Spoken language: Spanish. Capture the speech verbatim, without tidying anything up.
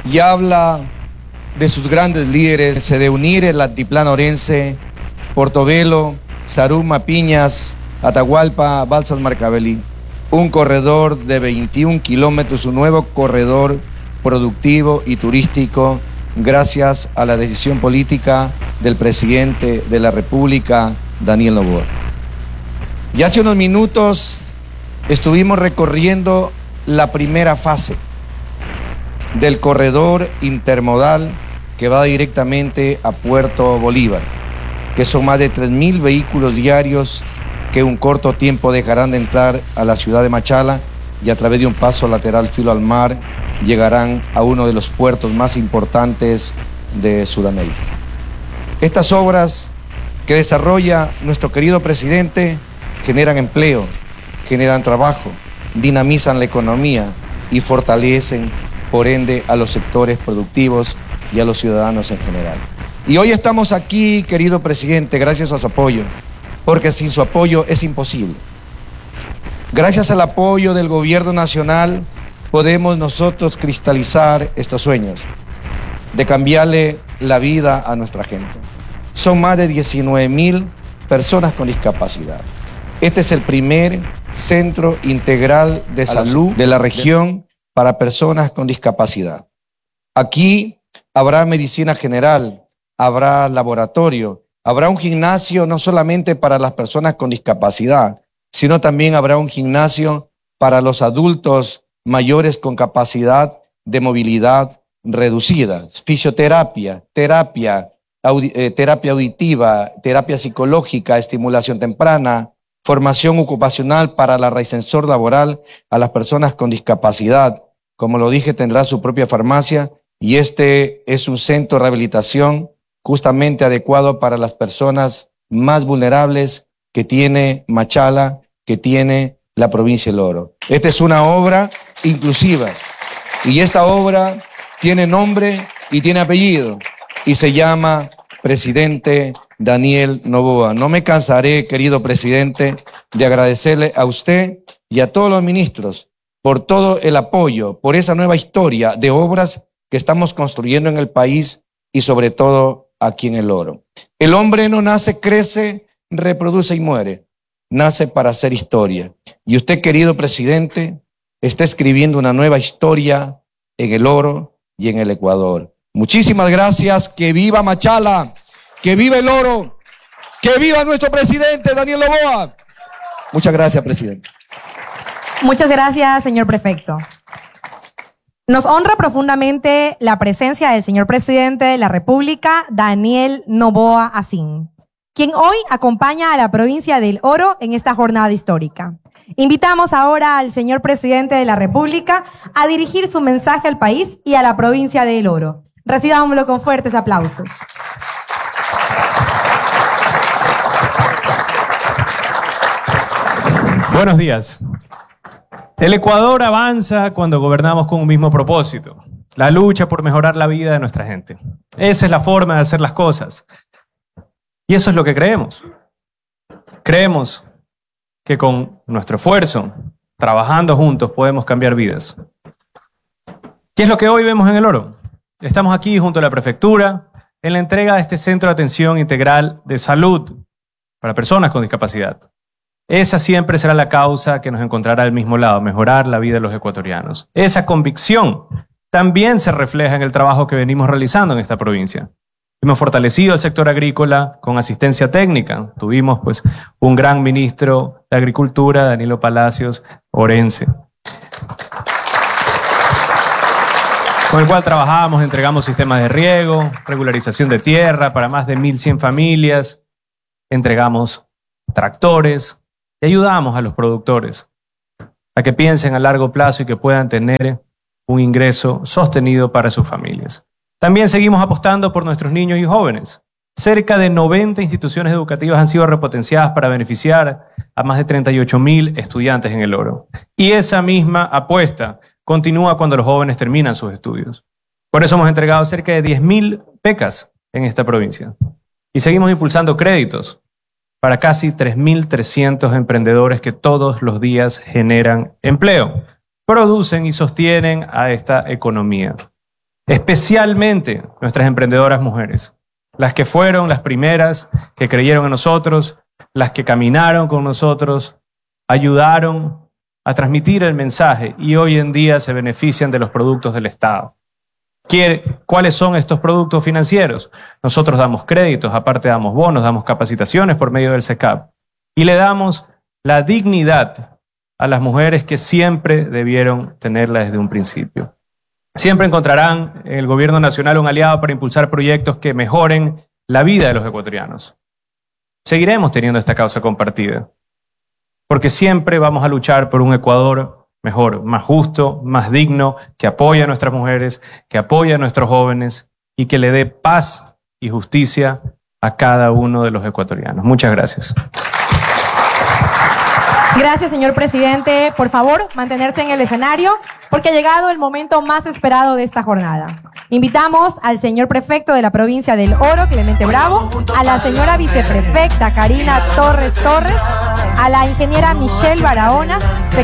y habla de sus grandes líderes, de unir el altiplano orense, Portobelo, Zaruma, Piñas, Atahualpa, Balsas, Marcavelí. Un corredor de veintiún kilómetros, un nuevo corredor productivo y turístico, gracias a la decisión política del presidente de la República, Daniel Noboa. Y hace unos minutos estuvimos recorriendo la primera fase del corredor intermodal que va directamente a Puerto Bolívar, que son más de tres mil vehículos diarios que en un corto tiempo dejarán de entrar a la ciudad de Machala y a través de un paso lateral filo al mar llegarán a uno de los puertos más importantes de Sudamérica. Estas obras que desarrolla nuestro querido presidente generan empleo, generan trabajo, dinamizan la economía y fortalecen, por ende, a los sectores productivos y a los ciudadanos en general. Y hoy estamos aquí, querido presidente, gracias a su apoyo, porque sin su apoyo es imposible. Gracias al apoyo del gobierno nacional podemos nosotros cristalizar estos sueños de cambiarle la vida a nuestra gente. Son más de diecinueve mil personas con discapacidad. Este es el primer centro integral de salud de la región para personas con discapacidad. Aquí habrá medicina general, habrá laboratorio, habrá un gimnasio no solamente para las personas con discapacidad, sino también habrá un gimnasio para los adultos mayores con capacidad de movilidad reducida, fisioterapia, terapia, audi eh, terapia auditiva, terapia psicológica, estimulación temprana, formación ocupacional para la reascensor laboral a las personas con discapacidad. Como lo dije, tendrá su propia farmacia y este es un centro de rehabilitación justamente adecuado para las personas más vulnerables que tiene Machala, que tiene la provincia del Oro. Esta es una obra inclusiva y esta obra tiene nombre y tiene apellido y se llama Presidente Daniel Noboa. No me cansaré, querido presidente, de agradecerle a usted y a todos los ministros por todo el apoyo, por esa nueva historia de obras que estamos construyendo en el país y sobre todo aquí en el Oro. El hombre no nace, crece, reproduce y muere. Nace para hacer historia. Y usted, querido presidente, está escribiendo una nueva historia en el Oro y en el Ecuador. Muchísimas gracias. Que viva Machala, que viva el Oro, que viva nuestro presidente Daniel Noboa. Muchas gracias, presidente. Muchas gracias, señor prefecto. Nos honra profundamente la presencia del señor presidente de la República, Daniel Noboa Asín, quien hoy acompaña a la provincia del Oro en esta jornada histórica. Invitamos ahora al señor presidente de la República a dirigir su mensaje al país y a la provincia del Oro. Recibámoslo con fuertes aplausos. Buenos días. El Ecuador avanza cuando gobernamos con un mismo propósito, la lucha por mejorar la vida de nuestra gente. Esa es la forma de hacer las cosas. Y eso es lo que creemos. Creemos que con nuestro esfuerzo, trabajando juntos, podemos cambiar vidas. ¿Qué es lo que hoy vemos en el Oro? Estamos aquí junto a la prefectura en la entrega de este Centro de Atención Integral de Salud para personas con discapacidad. Esa siempre será la causa que nos encontrará al mismo lado, mejorar la vida de los ecuatorianos. Esa convicción también se refleja en el trabajo que venimos realizando en esta provincia. Hemos fortalecido el sector agrícola con asistencia técnica. Tuvimos pues un gran ministro de Agricultura, Danilo Palacios Orense, con el cual trabajamos, entregamos sistemas de riego, regularización de tierra para más de mil cien familias, entregamos tractores y ayudamos a los productores a que piensen a largo plazo y que puedan tener un ingreso sostenido para sus familias. También seguimos apostando por nuestros niños y jóvenes. Cerca de noventa instituciones educativas han sido repotenciadas para beneficiar a más de treinta y ocho mil estudiantes en el Oro. Y esa misma apuesta continúa cuando los jóvenes terminan sus estudios. Por eso hemos entregado cerca de diez mil becas en esta provincia. Y seguimos impulsando créditos para casi tres mil trescientos emprendedores que todos los días generan empleo, producen y sostienen a esta economía. especialmente nuestras emprendedoras mujeres, las que fueron las primeras que creyeron en nosotros, las que caminaron con nosotros, ayudaron a transmitir el mensaje y hoy en día se benefician de los productos del Estado. ¿Cuáles son estos productos financieros? Nosotros damos créditos, aparte damos bonos, damos capacitaciones por medio del SECAP y le damos la dignidad a las mujeres que siempre debieron tenerla desde un principio. Siempre encontrarán en el gobierno nacional un aliado para impulsar proyectos que mejoren la vida de los ecuatorianos. Seguiremos teniendo esta causa compartida, porque siempre vamos a luchar por un Ecuador mejor, más justo, más digno, que apoye a nuestras mujeres, que apoye a nuestros jóvenes y que le dé paz y justicia a cada uno de los ecuatorianos. Muchas gracias. Gracias, señor presidente. Por favor, mantenerse en el escenario porque ha llegado el momento más esperado de esta jornada. Invitamos al señor prefecto de la provincia del Oro, Clemente Bravo, a la señora viceprefecta Karina Torres Torres, a la ingeniera Michelle Barahona,